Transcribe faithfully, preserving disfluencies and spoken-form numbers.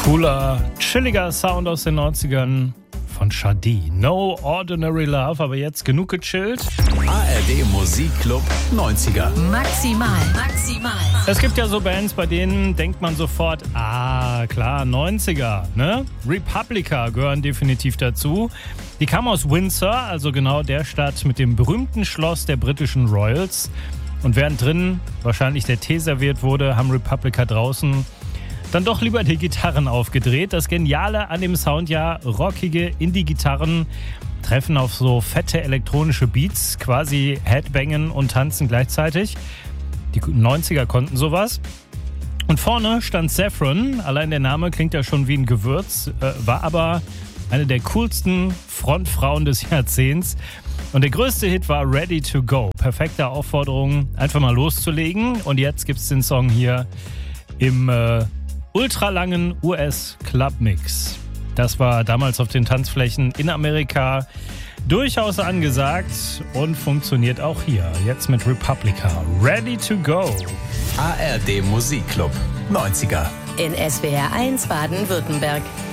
Cooler, chilliger Sound aus den neunzigern von Shadi. No Ordinary Love, aber jetzt genug gechillt. A R D Musikclub neunziger. Maximal, maximal. Es gibt ja so Bands, bei denen denkt man sofort, ah, klar, neunziger, ne? Republica gehören definitiv dazu. Die kamen aus Windsor, also genau der Stadt mit dem berühmten Schloss der britischen Royals. Und während drinnen wahrscheinlich der Tee serviert wurde, haben Republica draußen dann doch lieber die Gitarren aufgedreht. Das Geniale an dem Sound, ja, rockige Indie-Gitarren treffen auf so fette elektronische Beats, quasi Headbangen und tanzen gleichzeitig. Die neunziger konnten sowas. Und vorne stand Saffron, allein der Name klingt ja schon wie ein Gewürz, äh, war aber eine der coolsten Frontfrauen des Jahrzehnts. Und der größte Hit war Ready to Go. Perfekte Aufforderung, einfach mal loszulegen. Und jetzt gibt's den Song hier im äh, ultralangen U S-Club-Mix. Das war damals auf den Tanzflächen in Amerika durchaus angesagt und funktioniert auch hier. Jetzt mit Republica. Ready to Go. A R D Musikclub neunziger. In S W R eins Baden-Württemberg.